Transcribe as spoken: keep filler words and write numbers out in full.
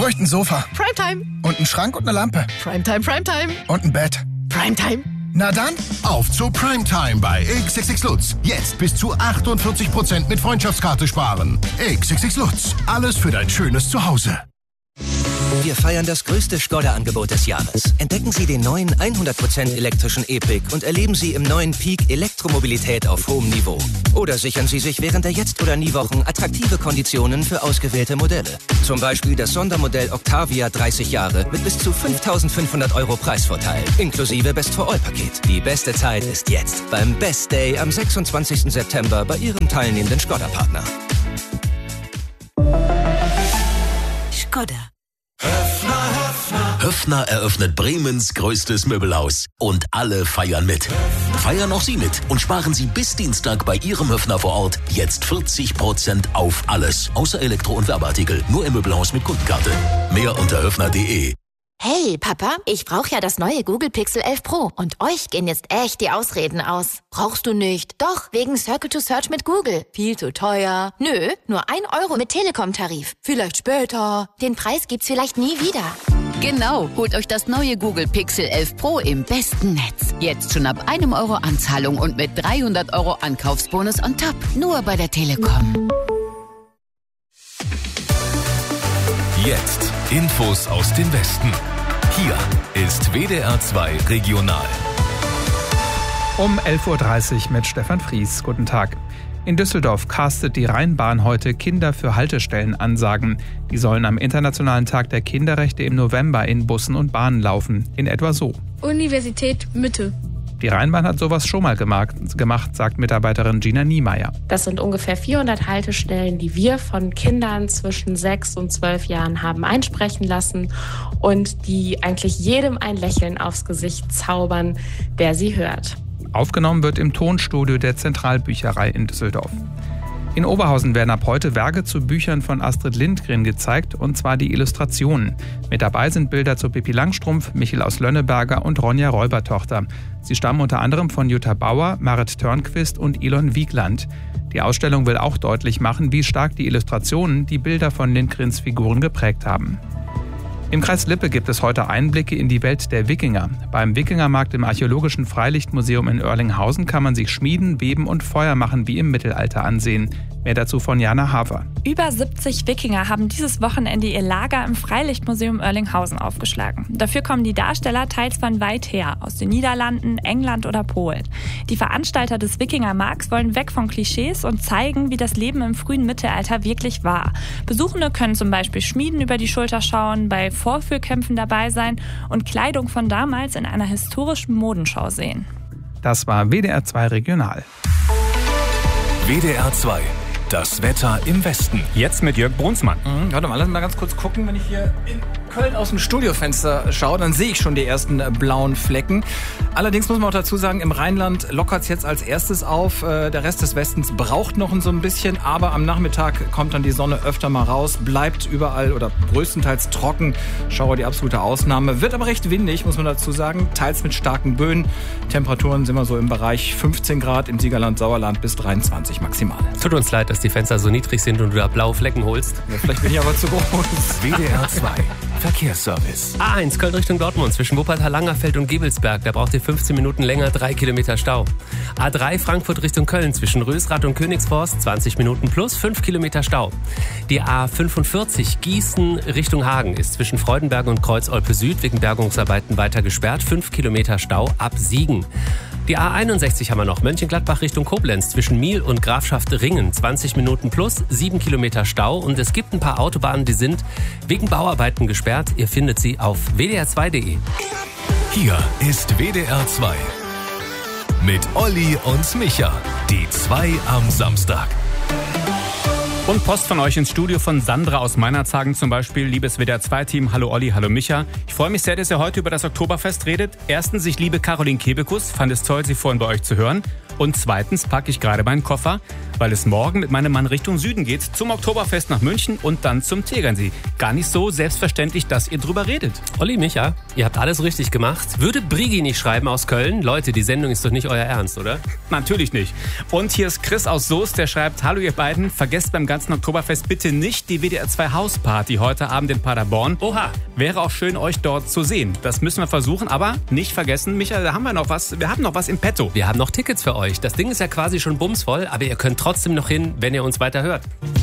bräuchte ein Sofa. Primetime. Und einen Schrank und eine Lampe. Primetime, Primetime. Und ein Bett. Primetime. Na dann, auf zu Primetime bei X X X Lutz. Jetzt bis zu achtundvierzig Prozent mit Freundschaftskarte sparen. X X X Lutz. Alles für dein schönes Zuhause. Wir feiern das größte Skoda-Angebot des Jahres. Entdecken Sie den neuen hundert Prozent elektrischen E-Pick und erleben Sie im neuen Peak Elektromobilität auf hohem Niveau. Oder sichern Sie sich während der Jetzt- oder Nie-Wochen attraktive Konditionen für ausgewählte Modelle. Zum Beispiel das Sondermodell Octavia dreißig Jahre mit bis zu fünftausendfünfhundert Euro Preisvorteil, inklusive Best-for-All-Paket. Die beste Zeit ist jetzt beim Best Day am sechsundzwanzigsten September bei Ihrem teilnehmenden Skoda-Partner. Skoda. Höffner eröffnet Bremens größtes Möbelhaus. Und alle feiern mit. Feiern auch Sie mit und sparen Sie bis Dienstag bei Ihrem Höffner vor Ort jetzt vierzig Prozent auf alles. Außer Elektro- und Werbeartikel. Nur im Möbelhaus mit Kundenkarte. Mehr unter höffner punkt de. Hey, Papa, ich brauche ja das neue Google Pixel elf Pro. Und euch gehen jetzt echt die Ausreden aus. Brauchst du nicht? Doch, wegen Circle to Search mit Google. Viel zu teuer. Nö, nur ein Euro mit Telekom-Tarif. Vielleicht später. Den Preis gibt's vielleicht nie wieder. Genau, holt euch das neue Google Pixel elf Pro im besten Netz. Jetzt schon ab einem Euro Anzahlung und mit dreihundert Euro Ankaufsbonus on top. Nur bei der Telekom. Jetzt Infos aus dem Westen. Hier ist W D R zwei Regional. Um elf Uhr dreißig mit Stefan Fries. Guten Tag. In Düsseldorf castet die Rheinbahn heute Kinder für Haltestellenansagen. Die sollen am Internationalen Tag der Kinderrechte im November in Bussen und Bahnen laufen. In etwa so. Universität Mitte. Die Rheinbahn hat sowas schon mal gemacht, gemacht, sagt Mitarbeiterin Gina Niemeyer. Das sind ungefähr vierhundert Haltestellen, die wir von Kindern zwischen sechs und zwölf Jahren haben einsprechen lassen und die eigentlich jedem ein Lächeln aufs Gesicht zaubern, der sie hört. Aufgenommen wird im Tonstudio der Zentralbücherei in Düsseldorf. In Oberhausen werden ab heute Werke zu Büchern von Astrid Lindgren gezeigt, und zwar die Illustrationen. Mit dabei sind Bilder zu Pippi Langstrumpf, Michel aus Lönneberger und Ronja Räubertochter. Sie stammen unter anderem von Jutta Bauer, Marit Törnquist und Elon Wiegland. Die Ausstellung will auch deutlich machen, wie stark die Illustrationen die Bilder von Lindgrens Figuren geprägt haben. Im Kreis Lippe gibt es heute Einblicke in die Welt der Wikinger. Beim Wikingermarkt im Archäologischen Freilichtmuseum in Oerlinghausen kann man sich Schmieden, Weben und Feuer machen wie im Mittelalter ansehen. Mehr dazu von Jana Hafer. Über siebzig Wikinger haben dieses Wochenende ihr Lager im Freilichtmuseum Oerlinghausen aufgeschlagen. Dafür kommen die Darsteller teils von weit her, aus den Niederlanden, England oder Polen. Die Veranstalter des Wikingermarkts wollen weg von Klischees und zeigen, wie das Leben im frühen Mittelalter wirklich war. Besuchende können zum Beispiel Schmieden über die Schulter schauen, bei Vorführkämpfen dabei sein und Kleidung von damals in einer historischen Modenschau sehen. Das war W D R zwei Regional. W D R zwei. Das Wetter im Westen. Jetzt mit Jörg Brunsmann. Mhm, warte mal, lass mich mal ganz kurz gucken. Wenn ich hier in Köln aus dem Studiofenster schaue, dann sehe ich schon die ersten blauen Flecken. Allerdings muss man auch dazu sagen, im Rheinland lockert es jetzt als erstes auf. Der Rest des Westens braucht noch so ein bisschen, aber am Nachmittag kommt dann die Sonne öfter mal raus, bleibt überall oder größtenteils trocken. Schauer die absolute Ausnahme. Wird aber recht windig, muss man dazu sagen. Teils mit starken Böen. Temperaturen sind wir so im Bereich fünfzehn Grad, im Siegerland, Sauerland bis dreiundzwanzig maximal. Tut uns leid, dass die Fenster so niedrig sind und du da blaue Flecken holst. Ja, vielleicht bin ich aber zu groß. W D R zwei. Verkehrsservice. A eins, Köln Richtung Dortmund, zwischen Wuppertal-Langerfeld und Gebelsberg. Da braucht ihr fünfzehn Minuten länger, drei Kilometer Stau. A drei, Frankfurt Richtung Köln, zwischen Rösrath und Königsforst, zwanzig Minuten plus fünf Kilometer Stau. Die A fünfundvierzig, Gießen Richtung Hagen, ist zwischen Freudenberg und Kreuz-Olpe Süd wegen Bergungsarbeiten weiter gesperrt, fünf Kilometer Stau ab Siegen. Die A einundsechzig haben wir noch, Mönchengladbach Richtung Koblenz, zwischen Miel und Grafschaft Ringen, zwanzig Minuten plus, sieben Kilometer Stau. Und es gibt ein paar Autobahnen, die sind wegen Bauarbeiten gesperrt. Ihr findet sie auf w d r zwei punkt de. Hier ist W D R zwei. Mit Olli und Micha, die zwei am Samstag. Und Post von euch ins Studio von Sandra aus Meinerzhagen zum Beispiel. Liebes W D R zwei Team, hallo Olli, hallo Micha. Ich freue mich sehr, dass ihr heute über das Oktoberfest redet. Erstens, ich liebe Caroline Kebekus, fand es toll, sie vorhin bei euch zu hören. Und zweitens packe ich gerade meinen Koffer. weil es morgen mit meinem Mann Richtung Süden geht, zum Oktoberfest nach München und dann zum Tegernsee. Gar nicht so selbstverständlich, dass ihr drüber redet. Olli, Micha, ihr habt alles richtig gemacht. Würde Brigi nicht schreiben aus Köln? Leute, die Sendung ist doch nicht euer Ernst, oder? Natürlich nicht. Und hier ist Chris aus Soest, der schreibt: Hallo ihr beiden, vergesst beim ganzen Oktoberfest bitte nicht die W D R zwei Hausparty heute Abend in Paderborn. Oha! Wäre auch schön, euch dort zu sehen. Das müssen wir versuchen, aber nicht vergessen, Michael, da haben wir noch was. Wir haben noch was im Petto. Wir haben noch Tickets für euch. Das Ding ist ja quasi schon bumsvoll, aber ihr könnt trotzdem noch hin, wenn ihr uns weiter hört.